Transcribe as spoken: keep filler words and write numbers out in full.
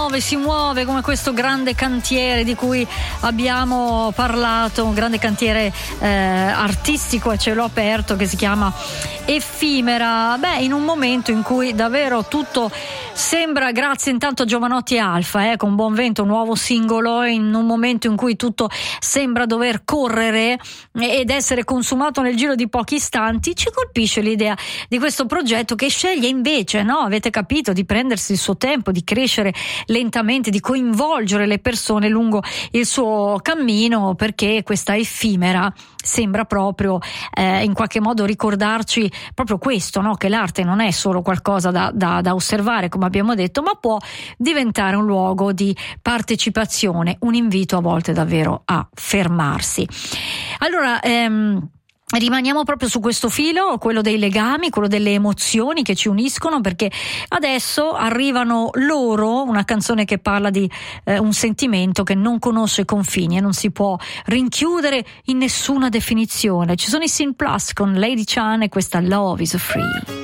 muove, si muove come questo grande cantiere di cui abbiamo parlato, un grande cantiere eh, artistico a cielo aperto che si chiama Effimera. Beh, in un momento in cui davvero tutto sembra, grazie intanto a Giovanotti e Alfa, eh, con Buon Vento, un nuovo singolo, in un momento in cui tutto sembra dover correre ed essere consumato nel giro di pochi istanti, ci colpisce l'idea di questo progetto che sceglie invece, no, avete capito, di prendersi il suo tempo, di crescere lentamente, di coinvolgere le persone lungo il suo cammino, perché questa Effimera sembra proprio eh, in qualche modo ricordarci proprio questo, no? Che l'arte non è solo qualcosa da, da, da osservare, come abbiamo detto, ma può diventare un luogo di partecipazione, un invito a volte davvero a fermarsi. Allora, ehm, rimaniamo proprio su questo filo, quello dei legami, quello delle emozioni che ci uniscono, perché adesso arrivano loro, una canzone che parla di eh, un sentimento che non conosce confini e non si può rinchiudere in nessuna definizione. Ci sono i Sin Plus con Lady Chan e questa Love is Free.